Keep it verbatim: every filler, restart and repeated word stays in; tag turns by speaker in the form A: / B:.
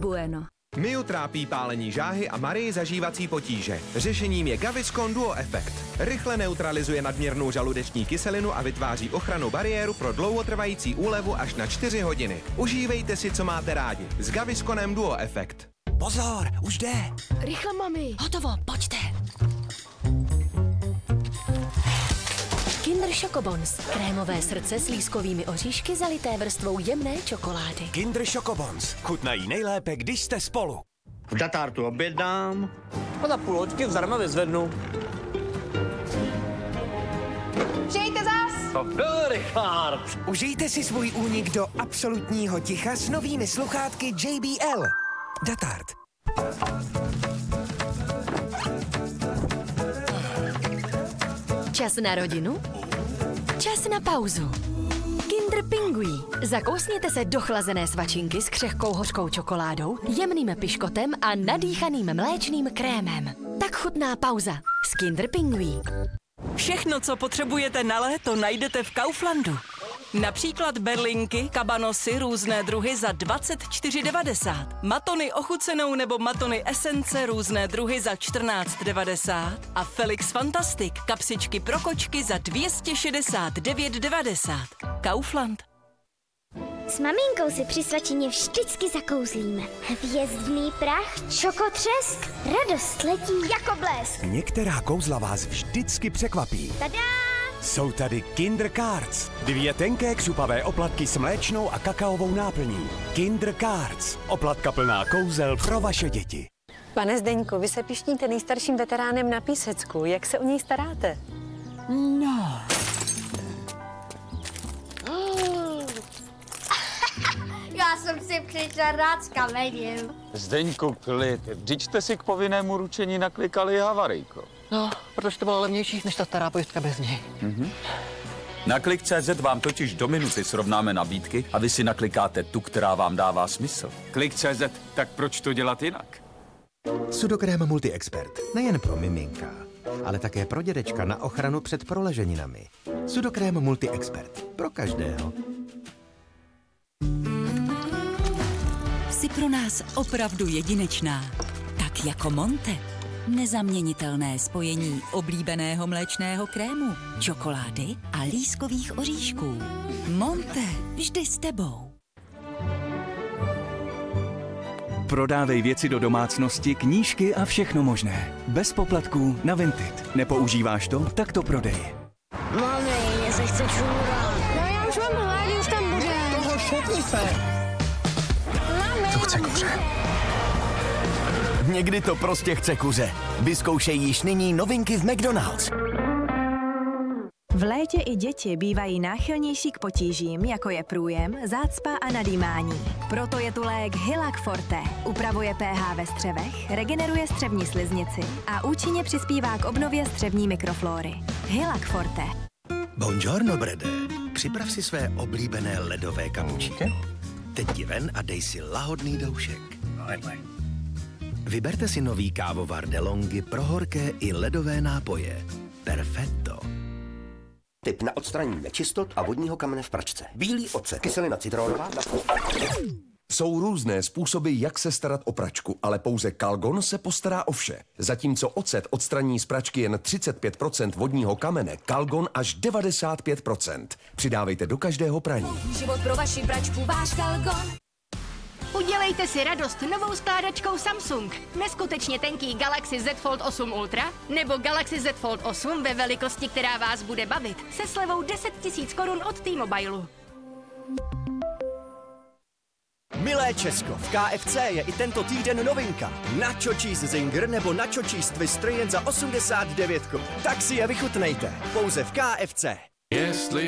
A: bueno.
B: Miu trápí pálení žáhy a Marii zažívací potíže. Řešením je Gaviscon Duo Effect. Rychle neutralizuje nadměrnou žaludeční kyselinu a vytváří ochrannou bariéru pro dlouhotrvající úlevu až na čtyři hodiny. Užívejte si, co máte rádi. S Gavisconem Duo Effect.
C: Pozor, už jde.
A: Rychle, mami.
D: Hotovo, pojďte. Kinder Chocobons. Krémové srdce s lískovými oříšky zalité vrstvou jemné čokolády.
C: Kinder Chocobons. Chutnají nejlépe, když jste spolu.
E: V Datartu obědám a za půl hoďky zdarma vyzvednu.
F: Přijďte zas!
E: To byl Richard.
C: Užijte si svůj únik do absolutního ticha s novými sluchátky J B L. Datart.
D: Čas na rodinu? Čas na pauzu. Kinder Pingui. Zakousněte se do chlazené svačinky s křehkou hořkou čokoládou, jemným piškotem a nadýchaným mléčným krémem. Tak chutná pauza s Kinder Pingui.
G: Všechno, co potřebujete na léto, najdete v Kauflandu. Například berlinky, kabanosy, různé druhy za dvacet čtyři devadesát. Matony ochucenou nebo matony esence různé druhy za čtrnáct devadesát. A Felix Fantastic, kapsičky pro kočky za dvě stě šedesát devět devadesát. Kaufland.
H: S maminkou si při svačině vždycky zakouzlíme. Hvězdný prach, čokotřesk, radost letí jako blesk.
C: Některá kouzla vás vždycky překvapí.
H: Tada!
C: Jsou tady Kinder Cards. Dvě tenké křupavé oplatky s mléčnou a kakaovou náplní. Kinder Cards. Oplatka plná kouzel pro vaše děti.
I: Pane Zdeňku, vy se pišníte nejstarším veteránem na Písecku. Jak se o něj staráte?
G: No.
H: Já jsem si přišla rád s kamením.
J: Zdeňku, klid. Vždyť jste si k povinnému ručení naklikali havarijko.
K: No, protože to bylo levnější, než ta stará pojistka bez něj.
J: Mhm. Na Klik tečka cé zet vám totiž do minuty srovnáme nabídky a vy si naklikáte tu, která vám dává smysl. Klik tečka cé zet, tak proč to dělat jinak?
L: Sudokrém Multi-Expert. Nejen pro miminka, ale také pro dědečka na ochranu před proleženinami. Sudokrém Multi-Expert. Pro každého.
M: Jsi pro nás opravdu jedinečná. Tak jako Monte. Nezaměnitelné spojení oblíbeného mléčného krému, čokolády a lískových oříšků. Monte, vždy s tebou.
N: Prodávej věci do domácnosti, knížky a všechno možné. Bez poplatků na Vinted. Nepoužíváš to? Tak to prodej.
H: Mami, mě se chce čůrat.
F: No já už mám hlad, už tam bude.
C: Toho šutni se.
F: Mami.
C: To chce kuře. Někdy to prostě chce kuře. Vyzkoušej již nyní novinky v McDonald's.
O: V létě i děti bývají náchylnější k potížím, jako je průjem, zácpa a nadýmání. Proto je tu lék Hylac Forte. Upravuje pH ve střevech, regeneruje střevní sliznici a účinně přispívá k obnově střevní mikroflóry. Hylac Forte.
L: Buongiorno, Brede. Připrav si své oblíbené ledové kapučíno. Teď ti ven a dej si lahodný doušek. Vyberte si nový kávovar DeLonghi pro horké i ledové nápoje. Perfetto.
P: Tip na odstranění nečistot a vodního kamene v pračce. Bílý ocet, kyselina citronová.
Q: Jsou různé způsoby, jak se starat o pračku, ale pouze Calgon se postará o vše. Zatímco ocet odstraní z pračky jen třicet pět procent vodního kamene, Calgon až devadesát pět procent. Přidávejte do každého praní.
D: Život pro vaši pračku, váš Calgon.
R: Udělejte si radost novou skládačkou Samsung. Neskutečně tenký Galaxy Z Fold osm Ultra nebo Galaxy Z Fold osm ve velikosti, která vás bude bavit. Se slevou deset tisíc korun od T-Mobilu.
S: Milé Česko, v K F C je i tento týden novinka. Nacho Cheese Zinger nebo Nacho Cheese Twister jen za osmdesát devět korun. Tak si je vychutnejte. Pouze v K F C.
T: Jestli